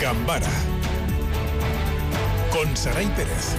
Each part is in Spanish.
Gambara con Saray Pérez.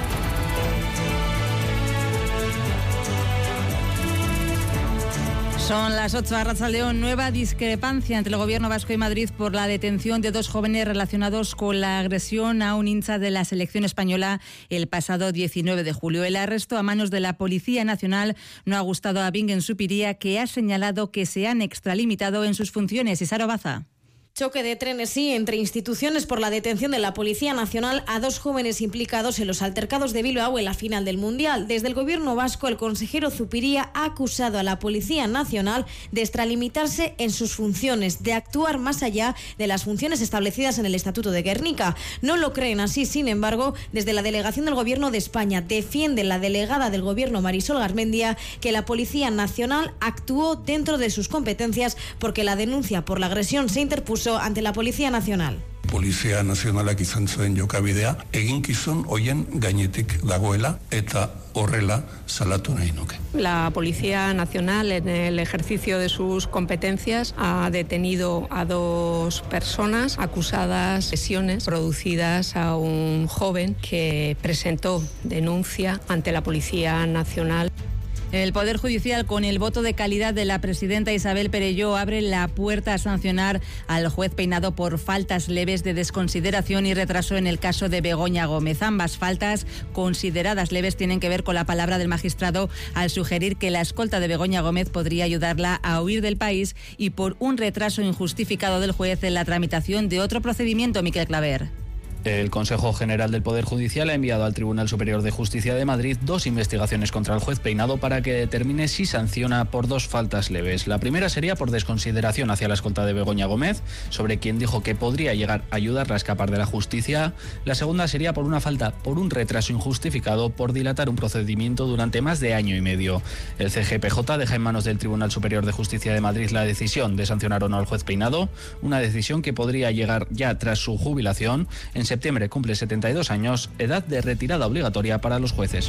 Son las 8, Arratsaldeón. Nueva discrepancia entre el Gobierno vasco y Madrid por la detención de 2 jóvenes relacionados con la agresión a un hincha de la selección española el pasado 19 de julio. El arresto a manos de la Policía Nacional no ha gustado a Bingen Zupiria, que ha señalado que se han extralimitado en sus funciones. Y Sara Baza. Choque de trenes, sí, entre instituciones por la detención de la Policía Nacional a 2 jóvenes implicados en los altercados de Bilbao en la final del Mundial. Desde el Gobierno vasco, el consejero Zupiria ha acusado a la Policía Nacional de extralimitarse en sus funciones, de actuar más allá de las funciones establecidas en el Estatuto de Gernika. No lo creen así, sin embargo, desde la delegación del Gobierno de España defiende la delegada del Gobierno, Marisol Garmendia, que la Policía Nacional actuó dentro de sus competencias porque la denuncia por la agresión se interpuso ante la Policía Nacional. Polizia Nazionalak izan zuen jokabidea, eginkizun hoien gainetik dagoela eta horrela salatu nahi nuke. La Policía Nacional, en el ejercicio de sus competencias, ha detenido a 2 personas acusadas de lesiones producidas a un joven que presentó denuncia ante la Policía Nacional. El Poder Judicial, con el voto de calidad de la presidenta Isabel Perelló, abre la puerta a sancionar al juez Peinado por faltas leves de desconsideración y retraso en el caso de Begoña Gómez. Ambas faltas, consideradas leves, tienen que ver con la palabra del magistrado al sugerir que la escolta de Begoña Gómez podría ayudarla a huir del país y por un retraso injustificado del juez en la tramitación de otro procedimiento. Miquel Claver. El Consejo General del Poder Judicial ha enviado al Tribunal Superior de Justicia de Madrid 2 investigaciones contra el juez Peinado para que determine si sanciona por 2 faltas leves. La primera sería por desconsideración hacia la escolta de Begoña Gómez, sobre quien dijo que podría llegar a ayudarla a escapar de la justicia. La segunda sería por una falta por un retraso injustificado por dilatar un procedimiento durante más de año y medio. El CGPJ deja en manos del Tribunal Superior de Justicia de Madrid la decisión de sancionar o no al juez Peinado, una decisión que podría llegar ya tras su jubilación. En septiembre cumple 72 años, edad de retirada obligatoria para los jueces.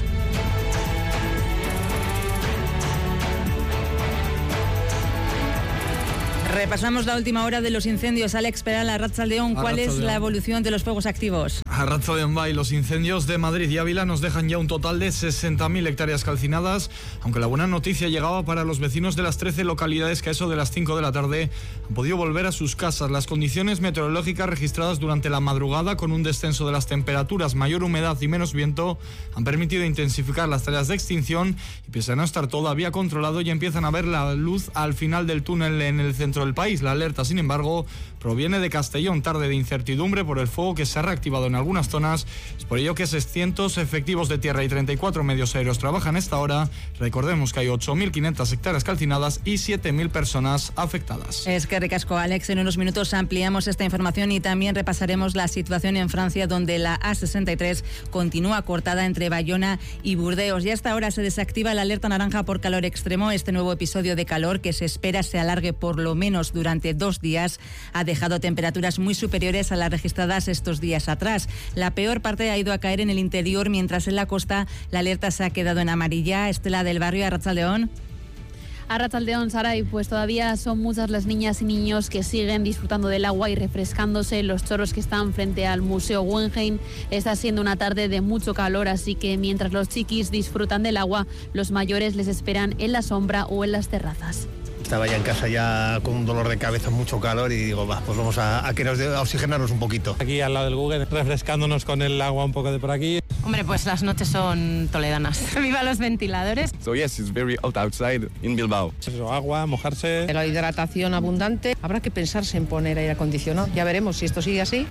Repasamos la última hora de los incendios. Alex Peral, Arratsaldeón, ¿cuál es la evolución de los fuegos activos? Arratsaldeón Bay, los incendios de Madrid y Ávila nos dejan ya un total de 60.000 hectáreas calcinadas, aunque la buena noticia llegaba para los vecinos de las 13 localidades que a eso de las 5 de la tarde han podido volver a sus casas. Las condiciones meteorológicas registradas durante la madrugada, con un descenso de las temperaturas, mayor humedad y menos viento, han permitido intensificar las tareas de extinción y pese a no estar todavía controlado, ya empiezan a ver la luz al final del túnel en el centro del país. La alerta, sin embargo, proviene de Castellón, tarde de incertidumbre por el fuego que se ha reactivado en algunas zonas. Es por ello que 600 efectivos de tierra y 34 medios aéreos trabajan a esta hora. Recordemos que hay 8.500 hectáreas calcinadas y 7.000 personas afectadas. Es que ricasco, Alex. En unos minutos ampliamos esta información y también repasaremos la situación en Francia, donde la A63 continúa cortada entre Bayona y Burdeos. Y hasta ahora se desactiva la alerta naranja por calor extremo. Este nuevo episodio de calor, que se espera se alargue por lo menos durante 2 días, ha dejado temperaturas muy superiores a las registradas estos días atrás. La peor parte ha ido a caer en el interior, mientras en la costa la alerta se ha quedado en amarilla. Estela del Barrio, Arratsaldeón. Arratsaldeón, Saray, pues todavía son muchas las niñas y niños que siguen disfrutando del agua y refrescándose en los chorros que están frente al Museo Guggenheim. Está siendo una tarde de mucho calor, así que mientras los chiquis disfrutan del agua, los mayores les esperan en la sombra o en las terrazas. Estaba ya en casa ya con un dolor de cabeza, mucho calor y digo, pues vamos a oxigenarnos un poquito. Aquí al lado del Google, refrescándonos con el agua un poco de por aquí. Hombre, pues las noches son toledanas. ¡Viva los ventiladores! So yes, it's very hot outside in Bilbao. Eso, agua, mojarse. La hidratación abundante. Habrá que pensarse en poner aire acondicionado. Ya veremos si esto sigue así.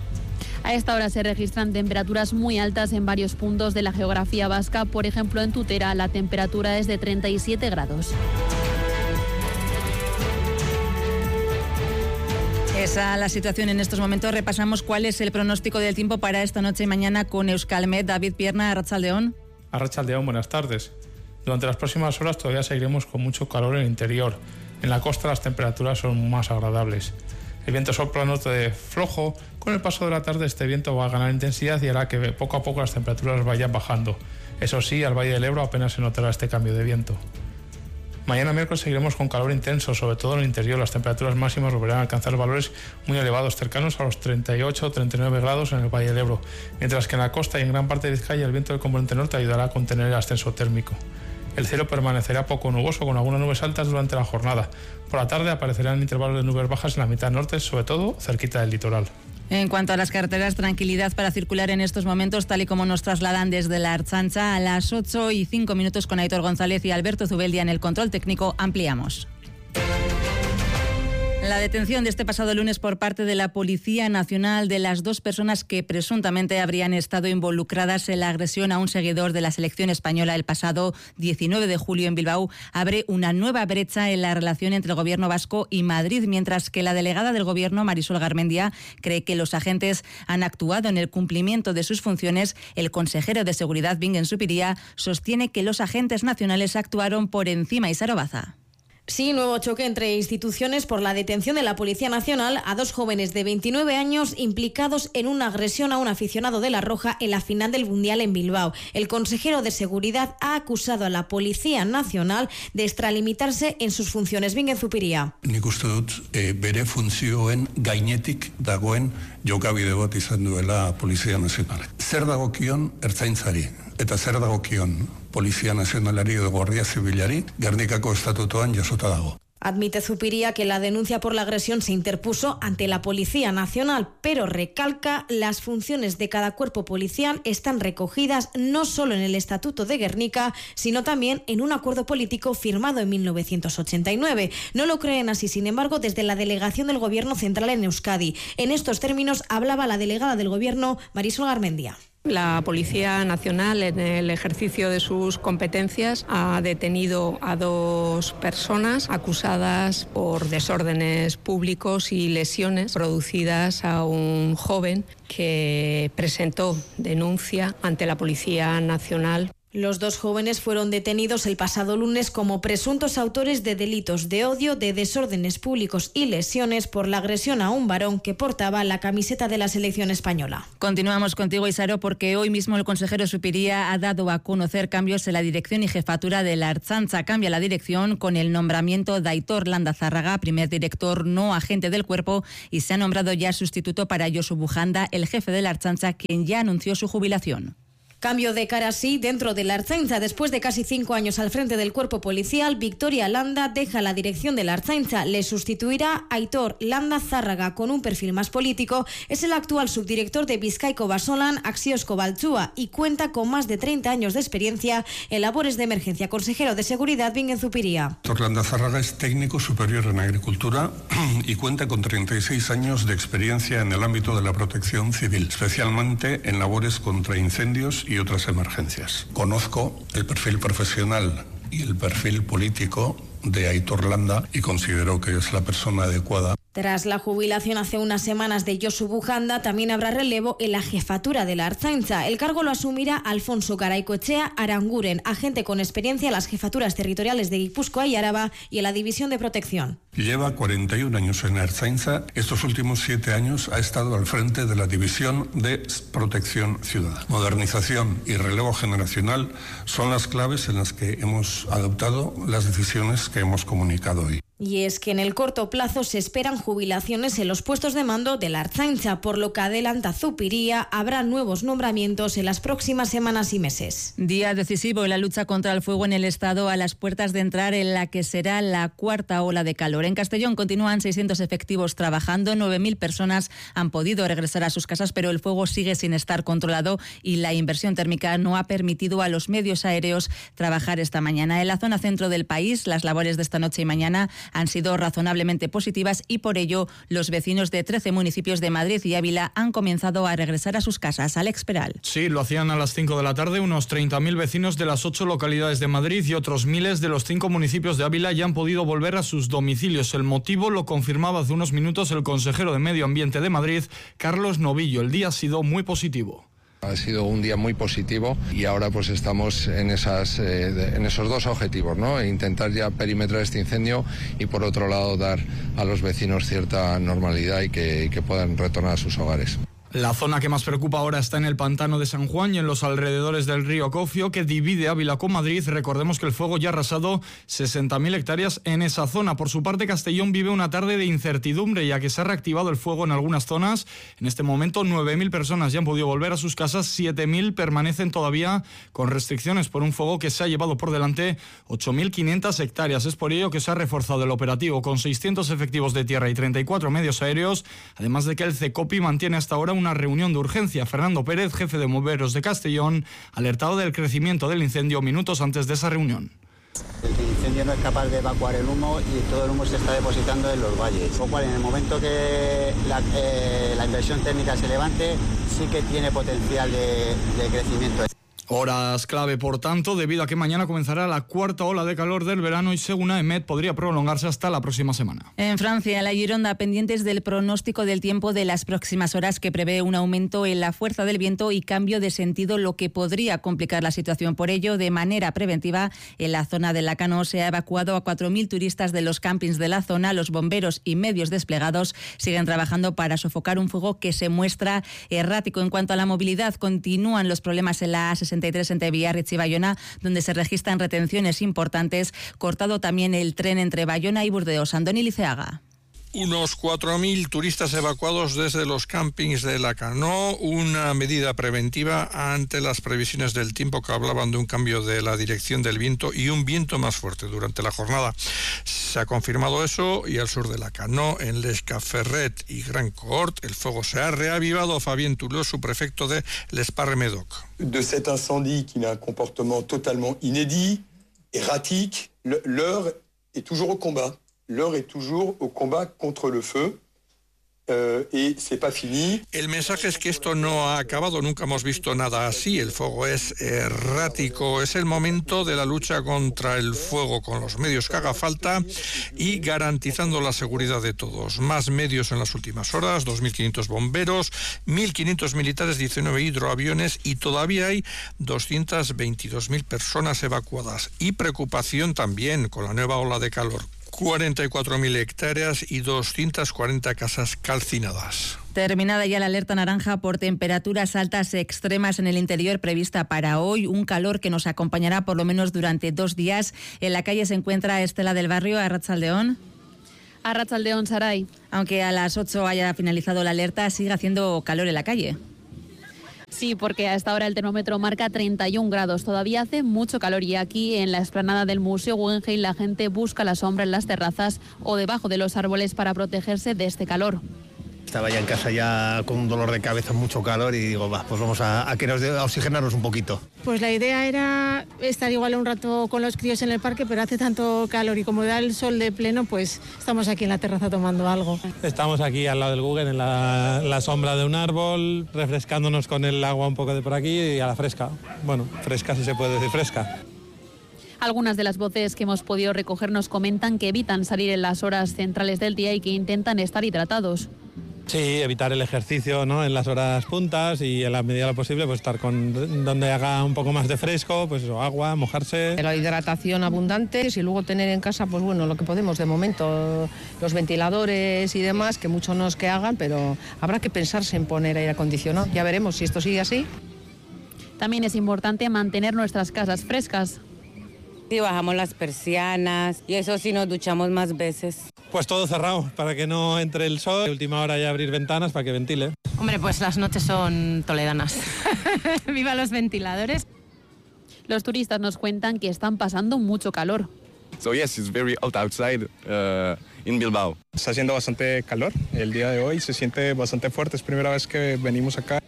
A esta hora se registran temperaturas muy altas en varios puntos de la geografía vasca. Por ejemplo, en Tutera la temperatura es de 37 grados. Esa la situación en estos momentos. Repasamos cuál es el pronóstico del tiempo para esta noche y mañana con Euskalmet. David Pierna, Arratsaldeón. Arratsaldeón, buenas tardes. Durante las próximas horas todavía seguiremos con mucho calor en el interior. En la costa las temperaturas son más agradables. El viento sopla norte flojo. Con el paso de la tarde este viento va a ganar intensidad y hará que poco a poco las temperaturas vayan bajando. Eso sí, al Valle del Ebro apenas se notará este cambio de viento. Mañana miércoles seguiremos con calor intenso, sobre todo en el interior. Las temperaturas máximas volverán a alcanzar valores muy elevados, cercanos a los 38 o 39 grados en el Valle del Ebro, mientras que en la costa y en gran parte de Vizcaya el viento del componente norte ayudará a contener el ascenso térmico. El cielo permanecerá poco nuboso con algunas nubes altas durante la jornada. Por la tarde aparecerán intervalos de nubes bajas en la mitad norte, sobre todo cerquita del litoral. En cuanto a las carreteras, tranquilidad para circular en estos momentos, tal y como nos trasladan desde la Ertzaintza. A las 8:05 con Aitor González y Alberto Zubeldia en el control técnico. Ampliamos. La detención de este pasado lunes por parte de la Policía Nacional de las 2 personas que presuntamente habrían estado involucradas en la agresión a un seguidor de la selección española el pasado 19 de julio en Bilbao abre una nueva brecha en la relación entre el Gobierno vasco y Madrid, mientras que la delegada del Gobierno, Marisol Garmendia, cree que los agentes han actuado en el cumplimiento de sus funciones. El consejero de Seguridad, Bingen Zupiria, sostiene que los agentes nacionales actuaron por encima. Isaro Baza. Sí, nuevo choque entre instituciones por la detención de la Policía Nacional a 2 jóvenes de 29 años implicados en una agresión a un aficionado de La Roja en la final del Mundial en Bilbao. El consejero de Seguridad ha acusado a la Policía Nacional de extralimitarse en sus funciones. Bingen Zupiria. Nik uste dut bere funtzioen gainetik dagoen jokabide bat izan duela Polizia Nazionalak. Zer dagokion Ertzaintzari eta zer dagokion Polizia Nazionalari edo Guardia Zibilari Gernikako estatutoan jasota dago. Admite Zupiria que la denuncia por la agresión se interpuso ante la Policía Nacional, pero recalca las funciones de cada cuerpo policial están recogidas no solo en el Estatuto de Gernika, sino también en un acuerdo político firmado en 1989. No lo creen así, sin embargo, desde la delegación del Gobierno Central en Euskadi. En estos términos hablaba la delegada del Gobierno, Marisol Garmendia. La Policía Nacional, en el ejercicio de sus competencias, ha detenido a 2 personas acusadas por desórdenes públicos y lesiones producidas a un joven que presentó denuncia ante la Policía Nacional. Los 2 jóvenes fueron detenidos el pasado lunes como presuntos autores de delitos de odio, de desórdenes públicos y lesiones por la agresión a un varón que portaba la camiseta de la selección española. Continuamos contigo, Isaro, porque hoy mismo el consejero Zupiria ha dado a conocer cambios en la dirección y jefatura de la Ertzaintza. Cambia la dirección con el nombramiento de Aitor Landazárraga, primer director no agente del cuerpo, y se ha nombrado ya sustituto para Josu Bujanda, el jefe de la Ertzaintza, quien ya anunció su jubilación. Cambio de cara sí dentro de la Ertzaintza. Después de casi 5 años al frente del cuerpo policial, Victoria Landa deja la dirección de la Ertzaintza. Le sustituirá Aitor Landazárraga con un perfil más político. Es el actual subdirector de Bizkaiko Basolan, Axiosko Baltzua, y cuenta con más de 30 años de experiencia en labores de emergencia. Consejero de Seguridad, Bingen Zupiria. Aitor Landazárraga es técnico superior en agricultura y cuenta con 36 años de experiencia en el ámbito de la protección civil, especialmente en labores contra incendios y otras emergencias. Conozco el perfil profesional y el perfil político de Aitor Landa y considero que es la persona adecuada. Tras la jubilación hace unas semanas de Josu Bujanda, también habrá relevo en la jefatura de la Ertzaintza. El cargo lo asumirá Alfonso Garaikoetxea Aranguren, agente con experiencia en las jefaturas territoriales de Guipúzcoa y Araba y en la División de Protección. Lleva 41 años en la Ertzaintza. Estos últimos 7 años ha estado al frente de la División de Protección Ciudadana. Modernización y relevo generacional son las claves en las que hemos adoptado las decisiones que hemos comunicado hoy. Y es que en el corto plazo se esperan jubilaciones en los puestos de mando de la Ertzaintza, por lo que adelanta Zupiria, habrá nuevos nombramientos en las próximas semanas y meses. Día decisivo en la lucha contra el fuego en el Estado, a las puertas de entrar en la que será la 4ª ola de calor. En Castellón continúan 600 efectivos trabajando, 9.000 personas han podido regresar a sus casas, pero el fuego sigue sin estar controlado y la inversión térmica no ha permitido a los medios aéreos trabajar esta mañana. En la zona centro del país, las labores de esta noche y mañana han sido razonablemente positivas y por ello los vecinos de 13 municipios de Madrid y Ávila han comenzado a regresar a sus casas. Alex Peral. Sí, lo hacían a las 5 de la tarde. Unos 30.000 vecinos de las 8 localidades de Madrid y otros miles de los 5 municipios de Ávila ya han podido volver a sus domicilios. El motivo lo confirmaba hace unos minutos el consejero de Medio Ambiente de Madrid, Carlos Novillo. El día ha sido muy positivo. Ha sido un día muy positivo y ahora pues estamos en esos 2 objetivos, ¿no? Intentar ya perimetrar este incendio y por otro lado dar a los vecinos cierta normalidad y que puedan retornar a sus hogares. La zona que más preocupa ahora está en el pantano de San Juan y en los alrededores del río Cofio, que divide Ávila con Madrid. Recordemos que el fuego ya ha arrasado 60.000 hectáreas en esa zona. Por su parte, Castellón vive una tarde de incertidumbre, ya que se ha reactivado el fuego en algunas zonas. En este momento, 9.000 personas ya han podido volver a sus casas, 7.000 permanecen todavía con restricciones por un fuego que se ha llevado por delante 8.500 hectáreas. Es por ello que se ha reforzado el operativo con 600 efectivos de tierra y 34 medios aéreos, además de que el CECOPI mantiene hasta ahora una reunión de urgencia. Fernando Pérez, jefe de bomberos de Castellón, alertado del crecimiento del incendio minutos antes de esa reunión. El incendio no es capaz de evacuar el humo y todo el humo se está depositando en los valles. Lo cual, en el momento que la inversión térmica se levante, sí que tiene potencial de crecimiento. Horas clave, por tanto, debido a que mañana comenzará la cuarta ola de calor del verano y según AEMET podría prolongarse hasta la próxima semana. En Francia, la Gironda, pendientes del pronóstico del tiempo de las próximas horas, que prevé un aumento en la fuerza del viento y cambio de sentido, lo que podría complicar la situación. Por ello, de manera preventiva, en la zona de Lacanau se ha evacuado a 4.000 turistas de los campings de la zona. Los bomberos y medios desplegados siguen trabajando para sofocar un fuego que se muestra errático. En cuanto a la movilidad, continúan los problemas en la A63 entre Biarritz y Bayona, donde se registran retenciones importantes. Cortado también el tren entre Bayona y Burdeos. Andoni Liceaga. Unos 4.000 turistas evacuados desde los campings de Lacanau, una medida preventiva ante las previsiones del tiempo que hablaban de un cambio de la dirección del viento y un viento más fuerte durante la jornada. Se ha confirmado eso y al sur de Lacanau, en Les Caferret y Grand Cohort, el fuego se ha reavivado. Fabien Toulot, su prefecto de Les Parres-Médoc. De cet incendie qui a un comportement totalement inédit, erratique, l'heure est toujours au combat. L'heure est toujours au combat contre le feu. Y c'est pas fini. El mensaje es que esto no ha acabado, nunca hemos visto nada así. El fuego es errático, es el momento de la lucha contra el fuego con los medios que haga falta y garantizando la seguridad de todos. Más medios en las últimas horas, 2.500 bomberos, 1.500 militares, 19 hidroaviones y todavía hay 222.000 personas evacuadas. Y preocupación también con la nueva ola de calor. 44.000 hectáreas y 240 casas calcinadas. Terminada ya la alerta naranja por temperaturas altas extremas en el interior prevista para hoy, un calor que nos acompañará por lo menos durante 2 días. En la calle se encuentra Estela del Barrio, Arratsaldeón. Arratsaldeón, Saray. Aunque a las 8 haya finalizado la alerta, sigue haciendo calor en la calle. Sí, porque a esta hora el termómetro marca 31 grados. Todavía hace mucho calor y aquí en la explanada del Museo Guggenheim la gente busca la sombra en las terrazas o debajo de los árboles para protegerse de este calor. Estaba ya en casa ya con un dolor de cabeza, mucho calor y digo, pues vamos a oxigenarnos un poquito. Pues la idea era estar igual un rato con los críos en el parque, pero hace tanto calor y como da el sol de pleno, pues estamos aquí en la terraza tomando algo. Estamos aquí al lado del Guggen, en la sombra de un árbol, refrescándonos con el agua un poco de por aquí y a la fresca. Bueno, fresca si se puede decir fresca. Algunas de las voces que hemos podido recoger nos comentan que evitan salir en las horas centrales del día y que intentan estar hidratados. Sí, evitar el ejercicio, ¿no?, en las horas puntas y en la medida de lo posible pues estar donde haga un poco más de fresco, pues eso, agua, mojarse. La hidratación abundante y luego tener en casa, pues bueno, lo que podemos de momento, los ventiladores y demás, que mucho no es que hagan, pero habrá que pensarse en poner aire acondicionado. Ya veremos si esto sigue así. También es importante mantener nuestras casas frescas. Sí, bajamos las persianas y eso sí nos duchamos más veces. Pues todo cerrado para que no entre el sol. De última hora ya abrir ventanas para que ventile. Hombre, pues las noches son toledanas. ¡Viva los ventiladores! Los turistas nos cuentan que están pasando mucho calor. So yes, it's very hot outside in Bilbao. Está haciendo bastante calor el día de hoy, se siente bastante fuerte, es primera vez que venimos acá.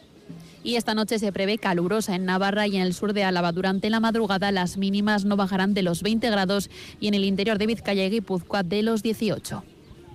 Y esta noche se prevé calurosa en Navarra y en el sur de Álava. Durante la madrugada las mínimas no bajarán de los 20 grados y en el interior de Vizcaya y Guipúzcoa de los 18.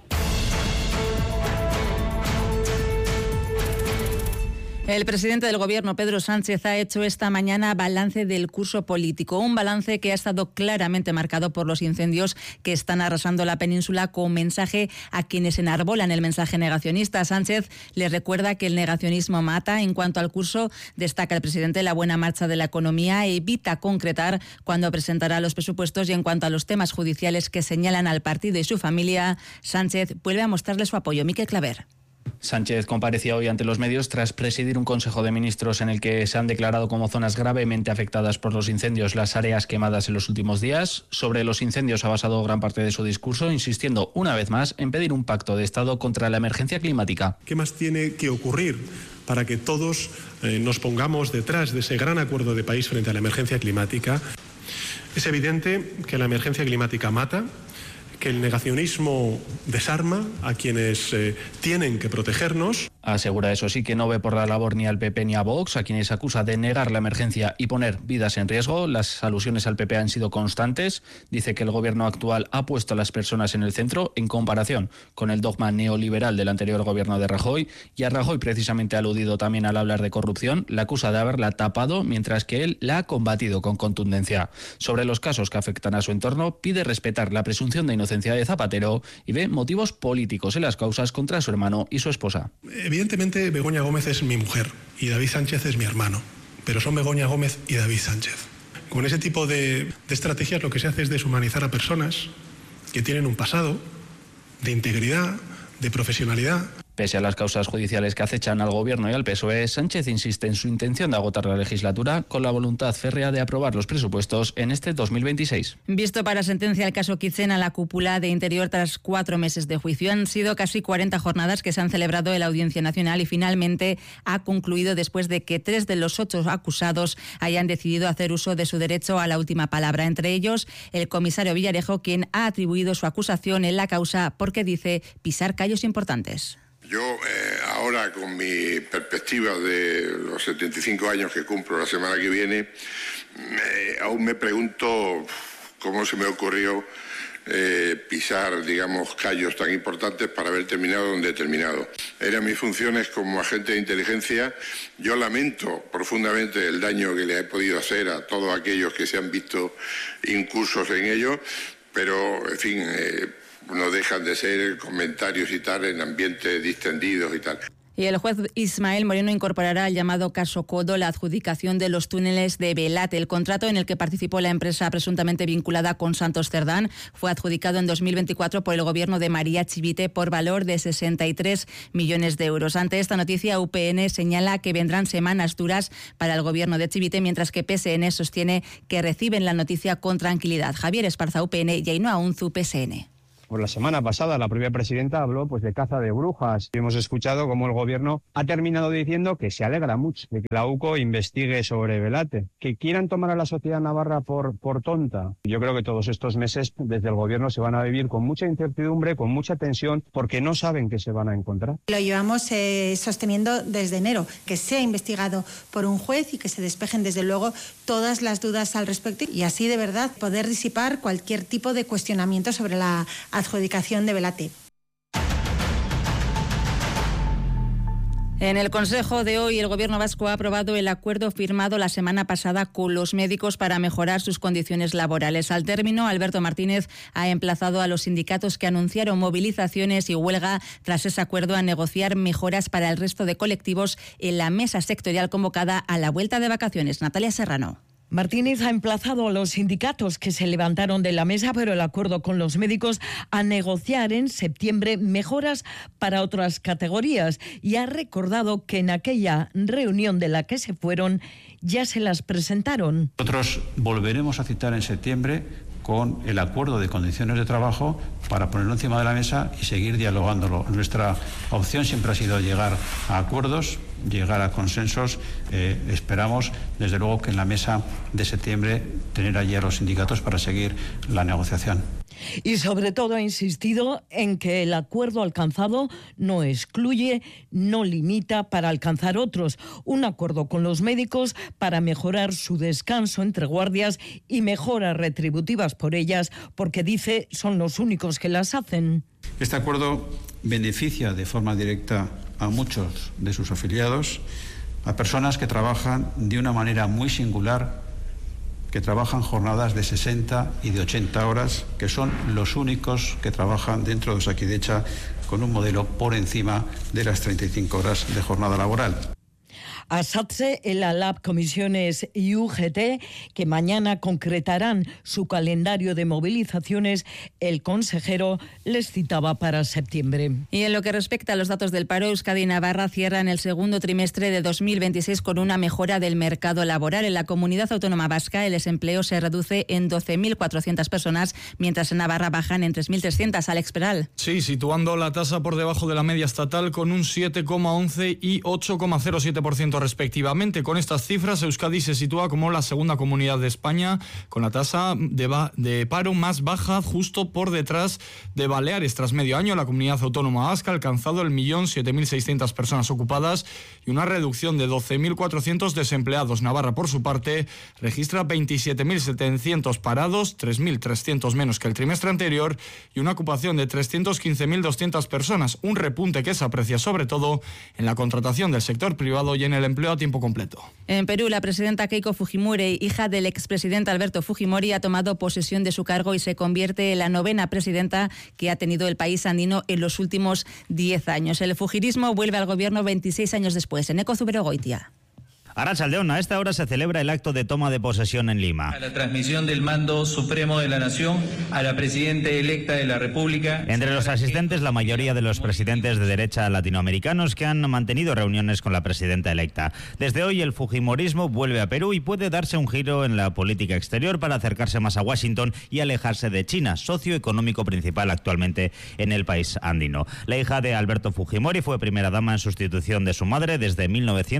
El presidente del Gobierno, Pedro Sánchez, ha hecho esta mañana balance del curso político, un balance que ha estado claramente marcado por los incendios que están arrasando la península, con mensaje a quienes enarbolan el mensaje negacionista. Sánchez les recuerda que el negacionismo mata. En cuanto al curso, destaca el presidente la buena marcha de la economía, evita concretar cuando presentará los presupuestos, y en cuanto a los temas judiciales que señalan al partido y su familia, Sánchez vuelve a mostrarle su apoyo. Miquel Claver. Sánchez comparecía hoy ante los medios tras presidir un Consejo de Ministros en el que se han declarado como zonas gravemente afectadas por los incendios las áreas quemadas en los últimos días. Sobre los incendios ha basado gran parte de su discurso, insistiendo una vez más en pedir un pacto de Estado contra la emergencia climática. ¿Qué más tiene que ocurrir para que todos nos pongamos detrás de ese gran acuerdo de país frente a la emergencia climática? Es evidente que la emergencia climática mata, que el negacionismo desarma a quienes tienen que protegernos. Asegura, eso sí, que no ve por la labor ni al PP ni a Vox, a quienes acusa de negar la emergencia y poner vidas en riesgo. Las alusiones al PP han sido constantes. Dice que el gobierno actual ha puesto a las personas en el centro en comparación con el dogma neoliberal del anterior gobierno de Rajoy. Y a Rajoy, precisamente aludido también al hablar de corrupción, la acusa de haberla tapado, mientras que él la ha combatido con contundencia. Sobre los casos que afectan a su entorno, pide respetar la presunción de inocencia de Zapatero y ve motivos políticos en las causas contra su hermano y su esposa. Evidentemente, Begoña Gómez es mi mujer y David Sánchez es mi hermano, pero son Begoña Gómez y David Sánchez. Con ese tipo de estrategias lo que se hace es deshumanizar a personas que tienen un pasado de integridad, de profesionalidad. Pese a las causas judiciales que acechan al Gobierno y al PSOE, Sánchez insiste en su intención de agotar la legislatura con la voluntad férrea de aprobar los presupuestos en este 2026. Visto para sentencia el caso Kitzen, la cúpula de Interior tras 4 meses de juicio. Han sido casi 40 jornadas que se han celebrado en la Audiencia Nacional y finalmente ha concluido después de que 3 de los 8 acusados hayan decidido hacer uso de su derecho a la última palabra. Entre ellos, el comisario Villarejo, quien ha atribuido su acusación en la causa porque dice pisar callos importantes. Yo ahora, con mi perspectiva de los 75 años que cumplo la semana que viene, aún me pregunto cómo se me ocurrió pisar, digamos, callos tan importantes para haber terminado donde he terminado. Eran mis funciones como agente de inteligencia. Yo lamento profundamente el daño que le he podido hacer a todos aquellos que se han visto incursos en ello, pero, en fin, no dejan de ser comentarios y tal en ambientes distendidos y tal. Y el juez Ismael Moreno incorporará al llamado caso Codo la adjudicación de los túneles de Velate. El contrato en el que participó la empresa presuntamente vinculada con Santos Cerdán fue adjudicado en 2024 por el gobierno de María Chivite por valor de 63 millones de euros. Ante esta noticia, UPN señala que vendrán semanas duras para el gobierno de Chivite, mientras que PSN sostiene que reciben la noticia con tranquilidad. Javier Esparza, UPN, y Ainhoa Unzu, PSN. Pues la semana pasada la propia presidenta habló de caza de brujas. Hemos escuchado cómo el gobierno ha terminado diciendo que se alegra mucho de que la UCO investigue sobre Velate. Que quieran tomar a la sociedad navarra por tonta. Yo creo que todos estos meses desde el gobierno se van a vivir con mucha incertidumbre, con mucha tensión, porque no saben qué se van a encontrar. Lo llevamos sosteniendo desde enero, que sea investigado por un juez y que se despejen desde luego todas las dudas al respecto y así de verdad poder disipar cualquier tipo de cuestionamiento sobre la adjudicación de Velate. En el Consejo de hoy, el Gobierno vasco ha aprobado el acuerdo firmado la semana pasada con los médicos para mejorar sus condiciones laborales. Al término, Alberto Martínez ha emplazado a los sindicatos que anunciaron movilizaciones y huelga tras ese acuerdo a negociar mejoras para el resto de colectivos en la mesa sectorial convocada a la vuelta de vacaciones. Natalia Serrano. Martínez ha emplazado a los sindicatos que se levantaron de la mesa, pero el acuerdo con los médicos, a negociar en septiembre mejoras para otras categorías y ha recordado que en aquella reunión de la que se fueron ya se las presentaron. Nosotros volveremos a citar en septiembre con el acuerdo de condiciones de trabajo para ponerlo encima de la mesa y seguir dialogándolo. Nuestra opción siempre ha sido llegar a acuerdos, llegar a consensos. Esperamos, desde luego, que en la mesa de septiembre tener allí a los sindicatos para seguir la negociación. Y sobre todo ha insistido en que el acuerdo alcanzado no excluye, no limita para alcanzar otros. Un acuerdo con los médicos para mejorar su descanso entre guardias y mejoras retributivas por ellas, porque dice son los únicos que las hacen. Este acuerdo beneficia de forma directa a muchos de sus afiliados, a personas que trabajan de una manera muy singular, que trabajan jornadas de 60 y de 80 horas, que son los únicos que trabajan dentro de Osakidetza con un modelo por encima de las 35 horas de jornada laboral. A SATSE, el ALAB, Comisiones y UGT, que mañana concretarán su calendario de movilizaciones, el consejero les citaba para septiembre. Y en lo que respecta a los datos del paro, Euskadi y Navarra cierran el segundo trimestre de 2026 con una mejora del mercado laboral. En la comunidad autónoma vasca, el desempleo se reduce en 12.400 personas, mientras en Navarra bajan en 3.300. Alex Peral. Sí, situando la tasa por debajo de la media estatal con un 7,11 y 8,07% respectivamente. Con estas cifras, Euskadi se sitúa como la segunda comunidad de España con la tasa de paro más baja, justo por detrás de Baleares. Tras medio año, la comunidad autónoma vasca ha alcanzado el 1.007.600 personas ocupadas y una reducción de 12.400 desempleados. Navarra, por su parte, registra 27.700 parados, 3.300 menos que el trimestre anterior, y una ocupación de 315.200 personas, un repunte que se aprecia sobre todo en la contratación del sector privado y en el empleo a tiempo completo. En Perú, la presidenta Keiko Fujimori, hija del expresidente Alberto Fujimori, ha tomado posesión de su cargo y se convierte en la 9ª presidenta que ha tenido el país andino en los últimos 10 años. El fujirismo vuelve al gobierno 26 años después. En Eco Zuberogoitia. Arratsaldeon, a esta hora se celebra el acto de toma de posesión en Lima. A la transmisión del mando supremo de la nación a la presidenta electa de la República. Entre los asistentes, la mayoría de los presidentes de derecha latinoamericanos que han mantenido reuniones con la presidenta electa. Desde hoy el fujimorismo vuelve a Perú y puede darse un giro en la política exterior para acercarse más a Washington y alejarse de China, socio económico principal actualmente en el país andino. La hija de Alberto Fujimori fue primera dama en sustitución de su madre desde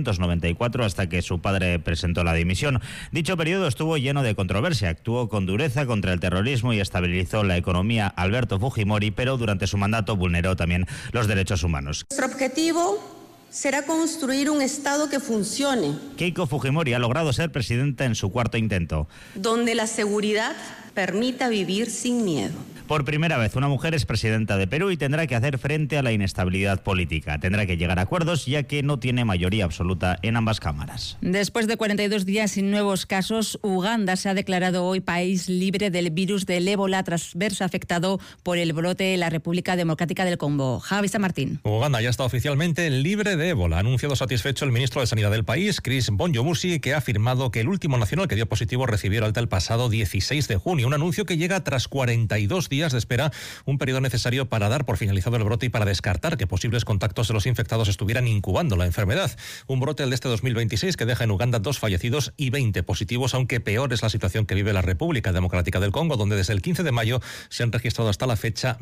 1994 hasta que su padre presentó la dimisión. Dicho periodo estuvo lleno de controversia. Actuó con dureza contra el terrorismo y estabilizó la economía Alberto Fujimori, pero durante su mandato vulneró también los derechos humanos. Nuestro objetivo será construir un Estado que funcione. Keiko Fujimori ha logrado ser presidenta en su cuarto intento. Donde la seguridad permita vivir sin miedo. Por primera vez, una mujer es presidenta de Perú y tendrá que hacer frente a la inestabilidad política. Tendrá que llegar a acuerdos, ya que no tiene mayoría absoluta en ambas cámaras. Después de 42 días sin nuevos casos, Uganda se ha declarado hoy país libre del virus del ébola tras verse afectado por el brote en la República Democrática del Congo. Javi San Martín. Uganda ya está oficialmente libre de ébola. Ha anunciado satisfecho el ministro de Sanidad del país, Chris Bonjomusi, que ha afirmado que el último nacional que dio positivo recibió alta el pasado 16 de junio. Un anuncio que llega tras 42 días de espera, un periodo necesario para dar por finalizado el brote y para descartar que posibles contactos de los infectados estuvieran incubando la enfermedad. Un brote el de este 2026 que deja en Uganda 2 fallecidos y 20 positivos, aunque peor es la situación que vive la República Democrática del Congo, donde desde el 15 de mayo se han registrado hasta la fecha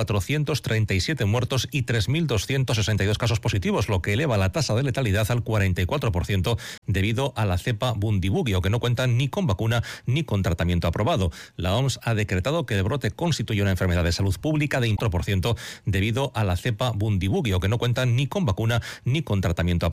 1.437 muertos y 3.262 casos positivos, lo que eleva la tasa de letalidad al 44% debido a la cepa Bundibugyo, que no cuentan ni con vacuna ni con tratamiento aprobado. La OMS ha decretado que el brote constituye una enfermedad de salud pública de 4% debido a la cepa Bundibugyo, que no cuentan ni con vacuna ni con tratamiento aprobado.